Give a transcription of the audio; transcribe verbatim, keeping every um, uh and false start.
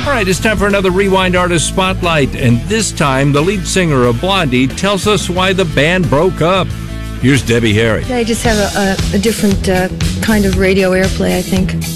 All right, it's time for another Rewind Artist Spotlight, and this time the lead singer of Blondie tells us why the band broke up. Here's Debbie Harry. They just have a, a, a different uh, kind of radio airplay, I think.